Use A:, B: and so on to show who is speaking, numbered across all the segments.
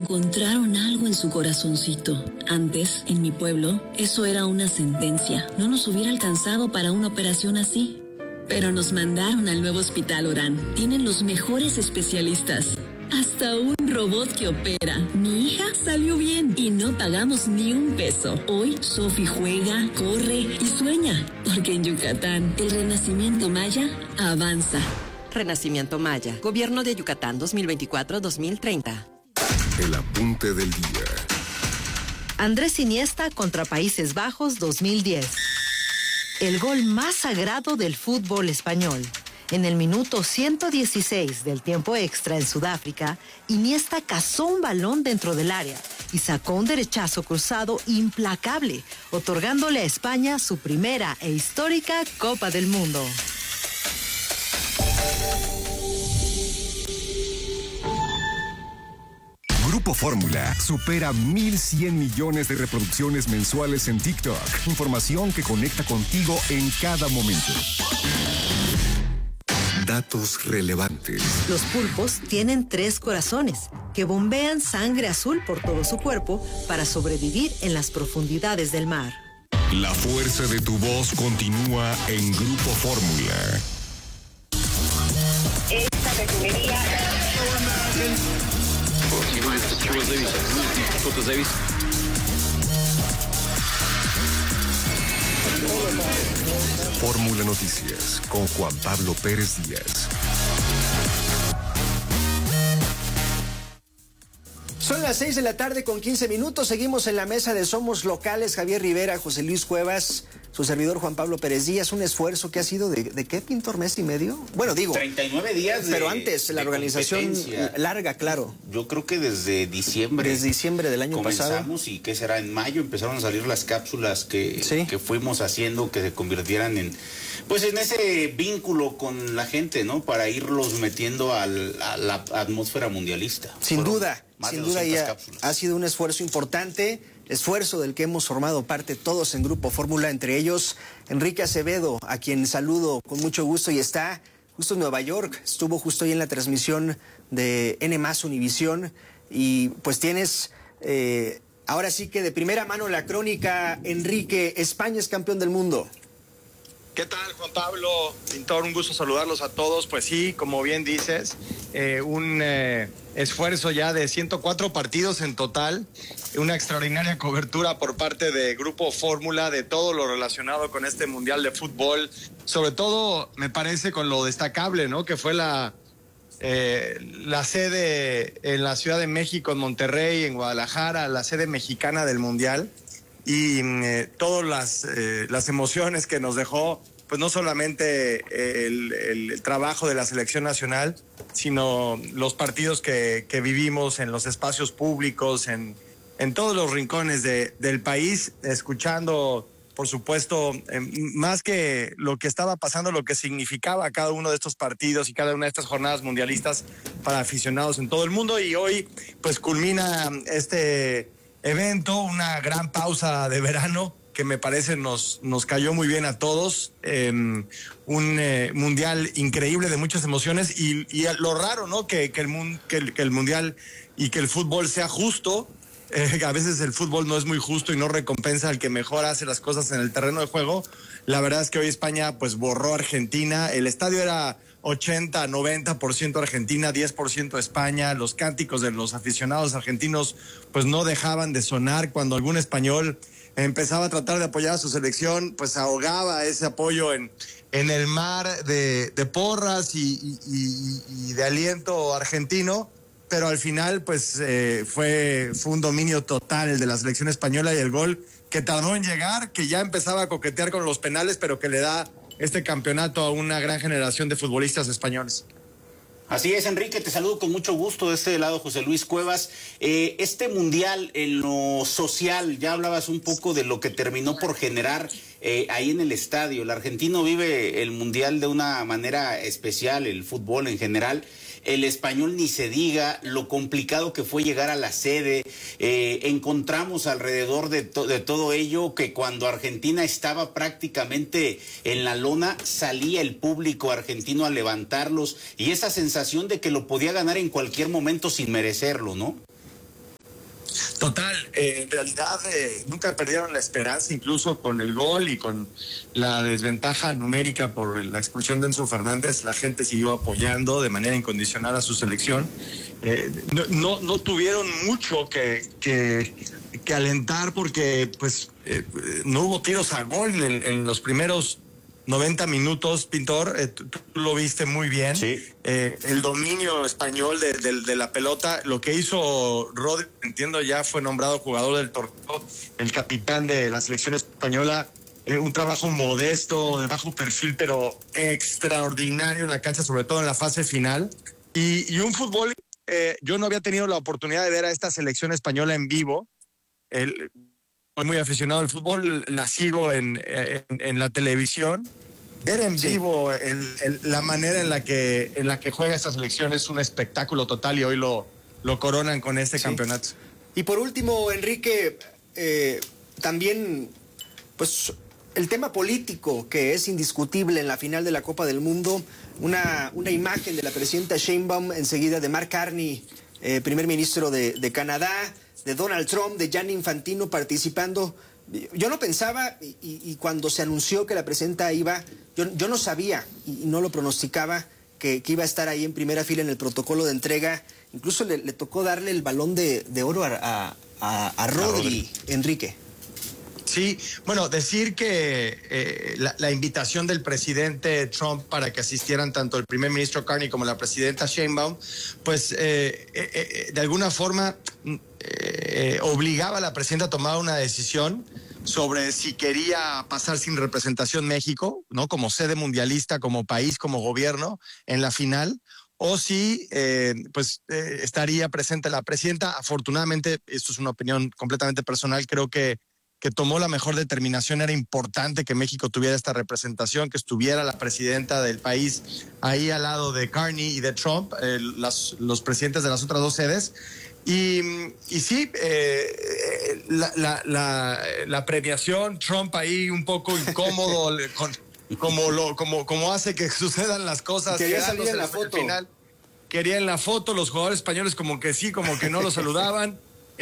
A: encontraron algo en su corazoncito. Antes, en mi pueblo, eso era una sentencia. No nos hubiera alcanzado para una operación así. Pero nos mandaron al nuevo Hospital Orán. Tienen los mejores especialistas. Hasta un robot que opera. Mi hija salió bien y no pagamos ni un peso. Hoy, Sofi juega, corre y sueña. Porque en Yucatán, el renacimiento maya avanza.
B: Renacimiento Maya. Gobierno de Yucatán 2024-2030.
C: El apunte del día.
D: Andrés Iniesta contra Países Bajos 2010. El gol más sagrado del fútbol español. En el minuto 116 del tiempo extra en Sudáfrica, Iniesta cazó un balón dentro del área y sacó un derechazo cruzado implacable, otorgándole a España su primera e histórica Copa del Mundo.
C: Grupo Fórmula supera 1,100 millones de reproducciones mensuales en TikTok. Información que conecta contigo en cada momento. Datos relevantes.
D: Los pulpos tienen 3 corazones que bombean sangre azul por todo su cuerpo para sobrevivir en las profundidades del mar.
C: La fuerza de tu voz continúa en Grupo Fórmula.
E: Esta refinería...
C: Fórmula Noticias con Juan Pablo Pérez Díaz.
F: Son las 6 de la tarde con 15 minutos. Seguimos en la mesa de Somos Locales. Javier Rivera, José Luis Cuevas, su servidor Juan Pablo Pérez Díaz. Un esfuerzo que ha sido de qué, Pintor, mes y medio. Bueno, digo
G: 39 días
F: pero antes la organización larga, claro.
G: Yo creo que desde diciembre
F: del año pasado
G: comenzamos. Y qué será, en mayo empezaron a salir las cápsulas que fuimos haciendo, que se convirtieran en ese vínculo con la gente, ¿no? Para irlos metiendo a la atmósfera mundialista.
F: Sin duda ya ha sido un esfuerzo importante, esfuerzo del que hemos formado parte todos en Grupo Fórmula, entre ellos Enrique Acevedo, a quien saludo con mucho gusto, y está justo en Nueva York, estuvo justo ahí en la transmisión de N+ Univisión, y pues tienes ahora sí que de primera mano la crónica. Enrique, España es campeón del mundo.
H: ¿Qué tal, Juan Pablo? Pintor, un gusto saludarlos a todos. Pues sí, como bien dices, un esfuerzo ya de 104 partidos en total, una extraordinaria cobertura por parte de Grupo Fórmula de todo lo relacionado con este Mundial de Fútbol, sobre todo me parece con lo destacable, ¿no? Que fue la sede en la Ciudad de México, en Monterrey, en Guadalajara, la sede mexicana del Mundial. Y todas las emociones que nos dejó, pues no solamente el trabajo de la selección nacional, sino los partidos que vivimos en los espacios públicos, en todos los rincones del país, escuchando, por supuesto, más que lo que estaba pasando, lo que significaba cada uno de estos partidos y cada una de estas jornadas mundialistas para aficionados en todo el mundo. Y hoy, pues culmina este evento, una gran pausa de verano que me parece nos cayó muy bien a todos, un mundial increíble de muchas emociones y lo raro, ¿no? Que el mundial y que el fútbol sea justo. A veces el fútbol no es muy justo y no recompensa al que mejor hace las cosas en el terreno de juego. La verdad es que hoy España pues borró a Argentina, el estadio era 80-90% Argentina, 10% España. Los cánticos de los aficionados argentinos pues no dejaban de sonar. Cuando algún español empezaba a tratar de apoyar a su selección, pues ahogaba ese apoyo en el mar de porras y de aliento argentino. Pero al final pues fue un dominio total el de la selección española, y el gol que tardó en llegar, que ya empezaba a coquetear con los penales, pero que le da este campeonato a una gran generación de futbolistas españoles.
G: Así es, Enrique, te saludo con mucho gusto de este lado, José Luis Cuevas. Este mundial en lo social, ya hablabas un poco de lo que terminó por generar ahí en el estadio. El argentino vive el mundial de una manera especial, el fútbol en general. El español ni se diga, lo complicado que fue llegar a la sede. Encontramos alrededor de todo ello que cuando Argentina estaba prácticamente en la lona, salía el público argentino a levantarlos, y esa sensación de que lo podía ganar en cualquier momento sin merecerlo, ¿no?
H: Total, en realidad nunca perdieron la esperanza, incluso con el gol y con la desventaja numérica por la expulsión de Enzo Fernández, la gente siguió apoyando de manera incondicional a su selección. No tuvieron mucho que alentar porque pues no hubo tiros a gol en los primeros 90 minutos, Pintor, tú lo viste muy bien.
G: Sí.
H: El dominio español de la pelota, lo que hizo Rodri, entiendo, ya fue nombrado jugador del torneo, el capitán de la selección española, un trabajo modesto, de bajo perfil, pero extraordinario en la cancha, sobre todo en la fase final. Y un fútbol, yo no había tenido la oportunidad de ver a esta selección española en vivo. Soy muy aficionado al fútbol, la sigo en la televisión. Ver en vivo la manera en la que juega esta selección es un espectáculo total y hoy lo coronan con este campeonato.
F: Y por último, Enrique, también pues el tema político que es indiscutible en la final de la Copa del Mundo, una imagen de la presidenta Sheinbaum, enseguida de Mark Carney, primer ministro de Canadá, de Donald Trump, de Gianni Infantino participando. Yo no pensaba, y cuando se anunció que la presidenta iba, yo no sabía y no lo pronosticaba que iba a estar ahí en primera fila en el protocolo de entrega. Incluso le tocó darle el balón de oro a Rodri, Enrique.
H: Sí, bueno, decir que la invitación del presidente Trump para que asistieran tanto el primer ministro Carney como la presidenta Sheinbaum, pues de alguna forma obligaba a la presidenta a tomar una decisión sobre si quería pasar sin representación México, ¿no? Como sede mundialista, como país, como gobierno en la final, o si estaría presente la presidenta. Afortunadamente, esto es una opinión completamente personal, creo que tomó la mejor determinación. Era importante que México tuviera esta representación, que estuviera la presidenta del país ahí al lado de Carney y de Trump, los presidentes de las otras dos sedes. Y sí, la premiación, Trump ahí un poco incómodo, como hace que sucedan las cosas.
F: Quería salir en la foto.
H: Final. Quería en la foto, los jugadores españoles como que sí, como que no lo saludaban.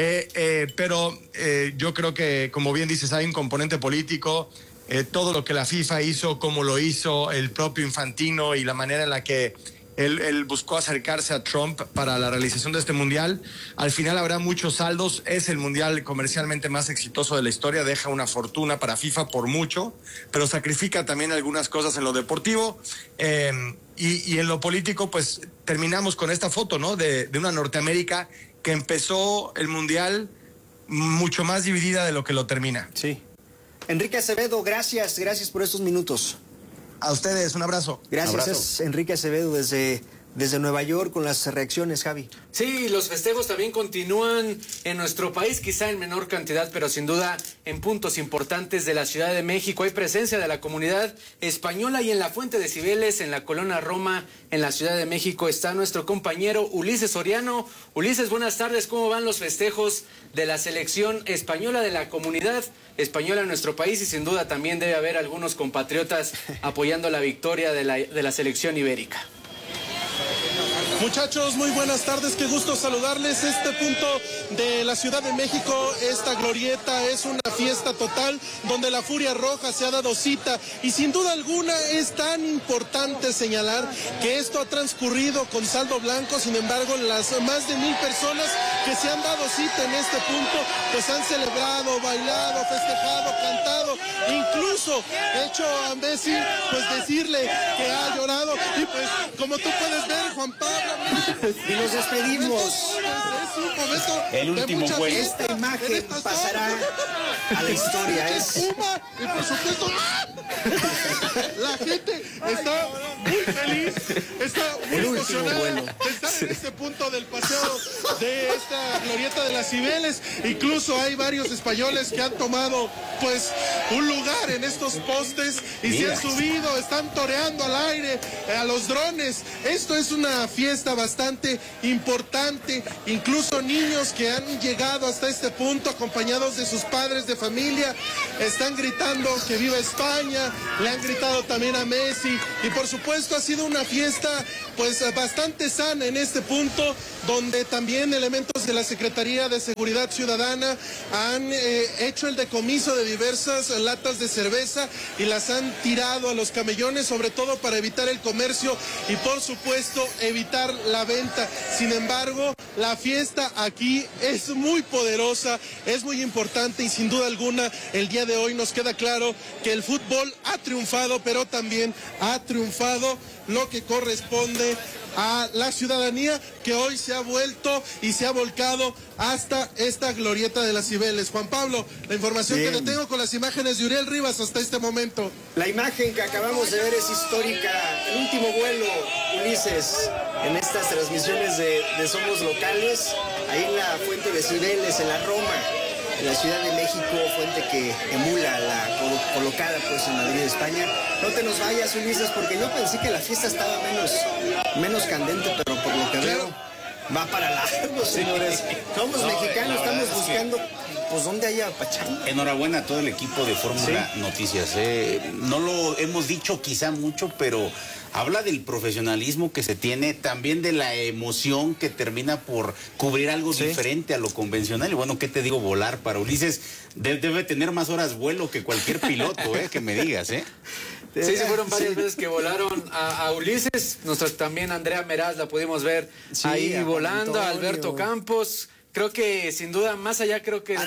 H: Pero yo creo que, como bien dices, hay un componente político. Todo lo que la FIFA hizo, como lo hizo el propio Infantino y la manera en la que él buscó acercarse a Trump para la realización de este mundial. Al final habrá muchos saldos. Es el mundial comercialmente más exitoso de la historia. Deja una fortuna para FIFA por mucho, pero sacrifica también algunas cosas en lo deportivo. Y en lo político, pues terminamos con esta foto, ¿no? De una Norteamérica que empezó el mundial mucho más dividida de lo que lo termina.
F: Sí. Enrique Acevedo, gracias por estos minutos.
H: A ustedes, un abrazo.
F: Gracias,
G: un abrazo.
F: Es Enrique Acevedo desde Nueva York con las reacciones, Javi.
E: Sí, los festejos también continúan en nuestro país, quizá en menor cantidad, pero sin duda en puntos importantes de la Ciudad de México. Hay presencia de la comunidad española y en la Fuente de Cibeles, en la Colonia Roma, en la Ciudad de México, está nuestro compañero Ulises Soriano. Ulises, buenas tardes. ¿Cómo van los festejos de la selección española, de la comunidad española en nuestro país? Y sin duda también debe haber algunos compatriotas apoyando la victoria de la selección ibérica.
I: Muchachos, muy buenas tardes, qué gusto saludarles. Este punto de la Ciudad de México, esta glorieta, es una fiesta total donde la Furia Roja se ha dado cita y sin duda alguna es tan importante señalar que esto ha transcurrido con saldo blanco. Sin embargo, las más de 1000 personas que se han dado cita en este punto pues han celebrado, bailado, festejado, cantado, incluso hecho a Messi pues decirle que ha llorado y pues como tú puedes ver, Juan Pablo,
F: y nos despedimos.
I: Es un momento
G: el último juego.
F: Esta imagen pasará a la historia.
I: Es Puma, y por supuesto la gente está muy feliz, está muy emocionada de estar en este punto del paseo de esta glorieta de las Cibeles. Incluso hay varios españoles que han tomado pues un lugar en estos postes y se han subido, están toreando al aire, a los drones. Esto es una fiesta bastante importante, incluso incluso niños que han llegado hasta este punto acompañados de sus padres de familia, están gritando que viva España, le han gritado también a Messi, y por supuesto ha sido una fiesta pues bastante sana en este punto, donde también elementos de la Secretaría de Seguridad Ciudadana han hecho el decomiso de diversas latas de cerveza y las han tirado a los camellones, sobre todo para evitar el comercio y por supuesto evitar la venta. Sin embargo, la fiesta aquí es muy poderosa, es muy importante, y sin duda alguna el día de hoy nos queda claro que el fútbol ha triunfado, pero también ha triunfado lo que corresponde a la ciudadanía, que hoy se ha vuelto y se ha volcado hasta esta glorieta de las Cibeles. Juan Pablo, la información que te tengo con las imágenes de Uriel Rivas hasta este momento.
F: La imagen que acabamos de ver es histórica. El último vuelo, Ulises, en estas transmisiones de Somos Locales, ahí en la fuente de Cibeles, en la Roma, en la Ciudad de México, fuente que emula la colocada pues en Madrid, España. No te nos vayas, Ulises, porque yo pensé que la fiesta estaba menos candente, pero por lo que veo va para largo, señores. Somos mexicanos, estamos buscando pues dónde haya pachanga.
G: Enhorabuena a todo el equipo de Fórmula Noticias. No lo hemos dicho quizá mucho, pero habla del profesionalismo que se tiene, también de la emoción que termina por cubrir algo diferente a lo convencional. Y bueno, ¿qué te digo? Volar para Ulises debe tener más horas vuelo que cualquier piloto, que me digas,
E: Sí, fueron varias veces que volaron a Ulises. Nosotros también, Andrea Meraz, la pudimos ver ahí volando, a Alberto Campos. Creo que sin duda, más allá, creo que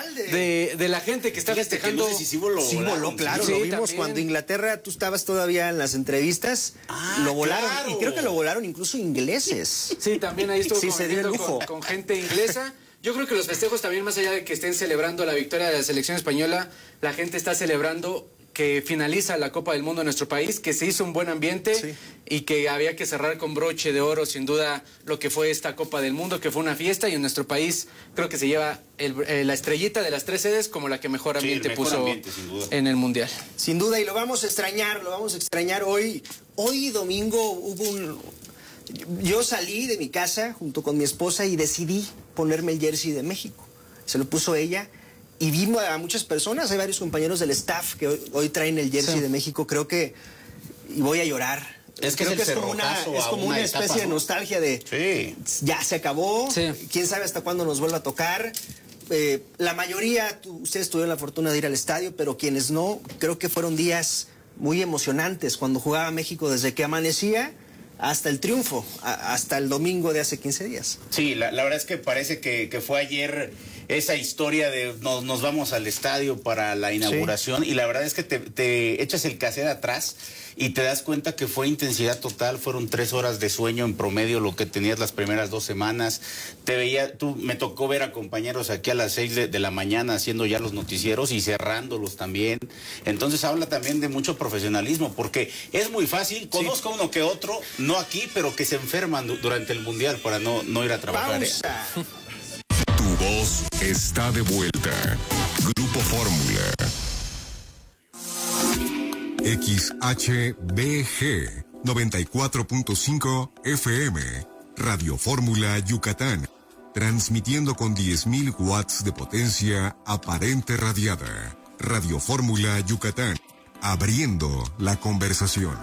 E: de la gente que está festejando.
F: Que no sé si voló, claro, lo vimos también. Cuando Inglaterra, tú estabas todavía en las entrevistas, lo volaron, claro. Y creo que lo volaron incluso ingleses.
E: Sí, también ahí estuvo con gente inglesa. Yo creo que los festejos también, más allá de que estén celebrando la victoria de la selección española, la gente está celebrando que finaliza la Copa del Mundo en nuestro país, que se hizo un buen ambiente y que había que cerrar con broche de oro, sin duda, lo que fue esta Copa del Mundo, que fue una fiesta, y en nuestro país creo que se lleva la estrellita de las 3 sedes como la que mejor ambiente puso en el Mundial.
F: Sin duda, y lo vamos a extrañar hoy. Hoy domingo yo salí de mi casa junto con mi esposa y decidí ponerme el jersey de México. Se lo puso ella. Y vimos a muchas personas, hay varios compañeros del staff que hoy traen el jersey de México. Creo que, y voy a llorar.
G: Es que
F: es como una especie de nostalgia de ya se acabó, quién sabe hasta cuándo nos vuelva a tocar. La mayoría, ustedes tuvieron la fortuna de ir al estadio, pero quienes no, creo que fueron días muy emocionantes cuando jugaba México desde que amanecía hasta el triunfo, hasta el domingo de hace 15 días.
G: Sí, la verdad es que parece que fue ayer esa historia de nos vamos al estadio para la inauguración, y la verdad es que te echas el cassette atrás y te das cuenta que fue intensidad total. Fueron 3 horas de sueño en promedio lo que tenías las primeras 2 semanas. Me tocó ver a compañeros aquí a las 6 de la mañana haciendo ya los noticieros y cerrándolos también. Entonces habla también de mucho profesionalismo, porque es muy fácil, conozco uno que otro, no aquí, pero que se enferman durante el Mundial para no ir a trabajar.
C: Tu voz está de vuelta. Grupo Fórmula. XHBG 94.5 FM. Radio Fórmula Yucatán. Transmitiendo con 10.000 watts de potencia aparente radiada. Radio Fórmula Yucatán. Abriendo la conversación.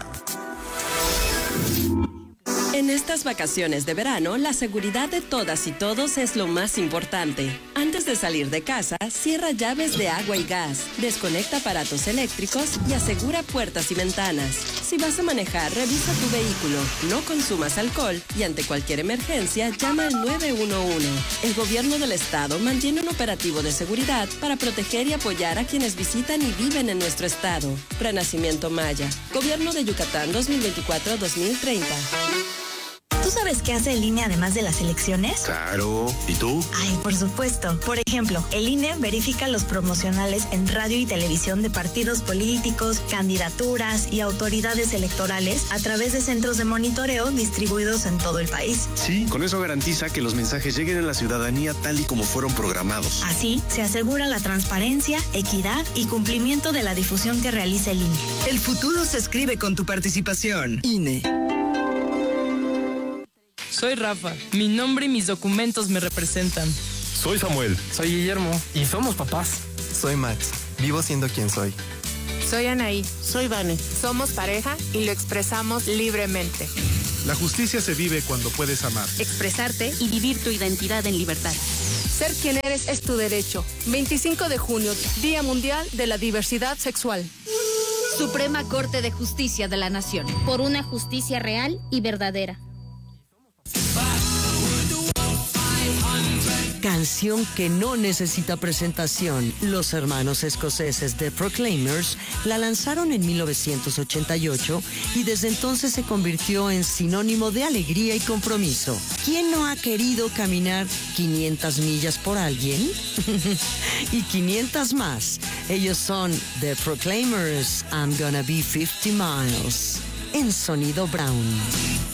B: En estas vacaciones de verano, la seguridad de todas y todos es lo más importante. Antes de salir de casa, cierra llaves de agua y gas, desconecta aparatos eléctricos y asegura puertas y ventanas. Si vas a manejar, revisa tu vehículo, no consumas alcohol y ante cualquier emergencia, llama al 911. El gobierno del estado mantiene un operativo de seguridad para proteger y apoyar a quienes visitan y viven en nuestro estado. Renacimiento Maya, Gobierno de Yucatán 2024-2030.
J: ¿Tú sabes qué hace el INE además de las elecciones?
K: Claro. ¿Y tú?
J: Ay, por supuesto. Por ejemplo, el INE verifica los promocionales en radio y televisión de partidos políticos, candidaturas y autoridades electorales a través de centros de monitoreo distribuidos en todo el país.
K: Sí, con eso garantiza que los mensajes lleguen a la ciudadanía tal y como fueron programados.
J: Así, se asegura la transparencia, equidad y cumplimiento de la difusión que realiza el INE.
L: El futuro se escribe con tu participación. INE. Soy Rafa. Mi nombre y mis documentos me representan.
M: Soy Samuel.
N: Soy Guillermo. Y somos papás.
O: Soy Max. Vivo siendo quien soy.
P: Soy Anaí.
Q: Soy Vane.
P: Somos pareja y lo expresamos libremente.
R: La justicia se vive cuando puedes amar,
S: expresarte y vivir tu identidad en libertad.
T: Ser quien eres es tu derecho. 25 de junio, Día Mundial de la Diversidad Sexual.
S: Suprema Corte de Justicia de la Nación.
U: Por una justicia real y verdadera.
V: Canción que no necesita presentación. Los hermanos escoceses The Proclaimers la lanzaron en 1988 y desde entonces se convirtió en sinónimo de alegría y compromiso. ¿Quién no ha querido caminar 500 millas por alguien? Y 500 más. Ellos son The Proclaimers, I'm Gonna Be 50 Miles, en Sonido Brown.